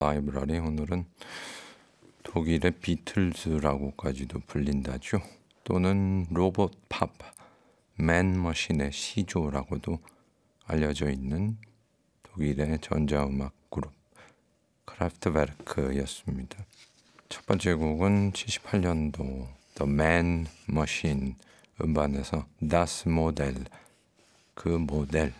라이브러리 오늘은 독일의 비틀즈라고까지도 불린다죠. 또는 로봇 팝, 맨머신의 시조라고도 알려져 있는 독일의 전자음악 그룹 크라프트베르크였습니다. 첫 번째 곡은 78년도 The Man Machine 음반에서 Das Modell, 그 모델이라는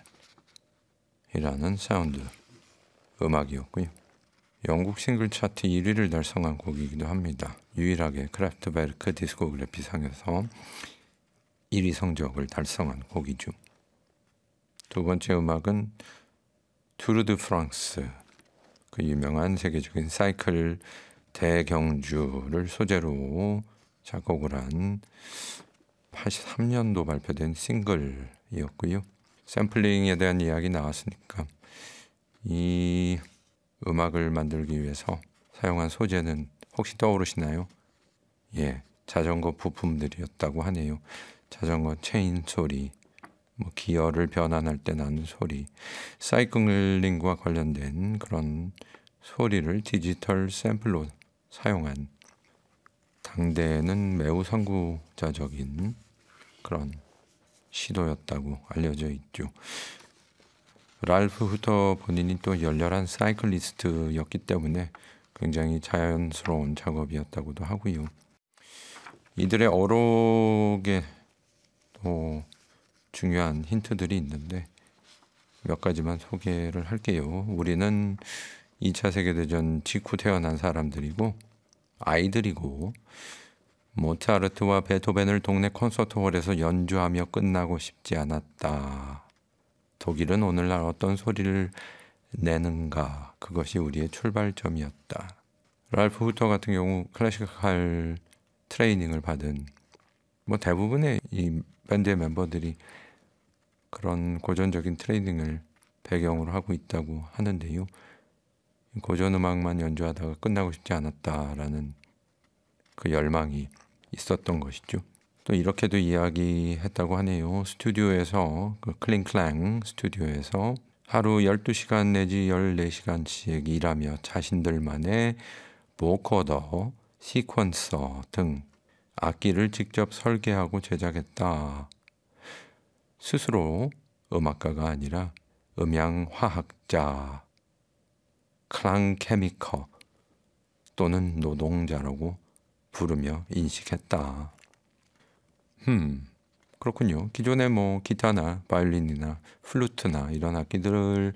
사운드 음악이었고요. 영국 싱글 차트 1위를 달성한 곡이기도 합니다. 유일하게 크라프트베르크 디스코그래피상에서 1위 성적을 달성한 곡이죠. 두 번째 음악은 투르 드 프랑스, 그 유명한 세계적인 사이클 대경주를 소재로 작곡을 한 83년도 발표된 싱글이었고요. 샘플링에 대한 이야기 나왔으니까 이 음악을 만들기 위해서 사용한 소재는 혹시 떠오르시나요? 예, 자전거 부품들이었다고 하네요. 자전거 체인 소리, 기어를 변환할 때 나는 소리, 사이클링과 관련된 그런 소리를 디지털 샘플로 사용한, 당대에는 매우 선구자적인 그런 시도였다고 알려져 있죠. 랄프 후터 본인이 또 열렬한 사이클리스트였기 때문에 굉장히 자연스러운 작업이었다고도 하고요. 이들의 어록에 또 중요한 힌트들이 있는데 몇 가지만 소개를 할게요. 우리는 2차 세계대전 직후 태어난 사람들이고 아이들이고 모차르트와 베토벤을 동네 콘서트홀에서 연주하며 끝나고 싶지 않았다. 독일은 오늘날 어떤 소리를 내는가, 그것이 우리의 출발점이었다. 랄프 후터 같은 경우 클래시컬 트레이닝을 받은 대부분의 이 밴드의 멤버들이 그런 고전적인 트레이닝을 배경으로 하고 있다고 하는데요. 고전 음악만 연주하다가 끝나고 싶지 않았다라는 그 열망이 있었던 것이죠. 또 이렇게도 이야기했다고 하네요. 스튜디오에서, 그 클링클랑 스튜디오에서 하루 12시간 내지 14시간씩 일하며 자신들만의 보코더, 시퀀서 등 악기를 직접 설계하고 제작했다. 스스로 음악가가 아니라 음향화학자, 클랑 케미커 또는 노동자라고 부르며 인식했다. 그렇군요. 기존에 기타나 바이올린이나 플루트나 이런 악기들을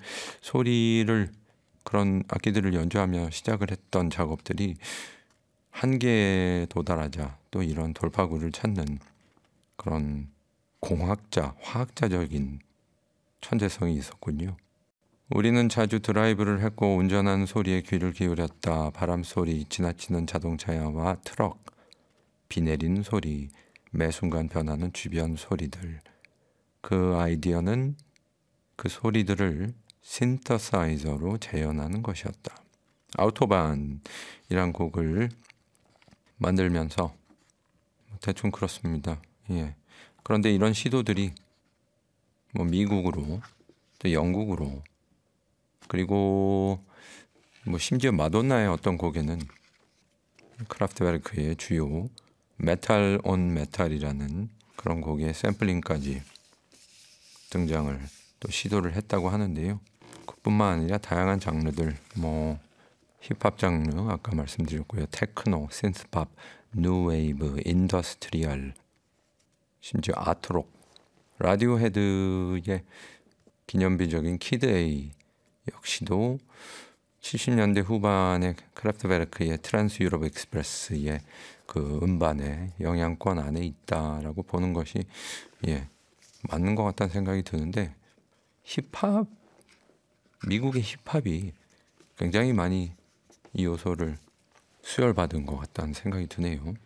그런 악기들을 연주하며 시작을 했던 작업들이 한계에 도달하자 또 이런 돌파구를 찾는 그런 공학자, 화학자적인 천재성이 있었군요. 우리는 자주 드라이브를 했고 운전하는 소리에 귀를 기울였다. 바람 소리, 지나치는 자동차와 트럭, 비 내리는 소리, 매 순간 변하는 주변 소리들. 그 아이디어는 그 소리들을 신터사이저로 재현하는 것이었다. 아우토반이란 곡을 만들면서 대충 그렇습니다. 예. 그런데 이런 시도들이 미국으로 또 영국으로 그리고 심지어 마돈나의 어떤 곡에는 크라프트베르크의 주요 메탈 온 메탈이라는 그런 곡의 샘플링까지 등장을 또 시도를 했다고 하는데요. 그뿐만 아니라 다양한 장르들, 힙합 장르 아까 말씀드렸고요. 테크노, 신스팝, 뉴웨이브, 인더스트리얼, 심지어 아트록, 라디오헤드의 기념비적인 키드 A 역시도 70년대 후반의 크라프트베르크의 트란스 유럽 익스프레스의 그 음반에 영향권 안에 있다라고 보는 것이 맞는 것 같다는 생각이 드는데, 미국의 힙합이 굉장히 많이 이 요소를 수혈받은 것 같다는 생각이 드네요.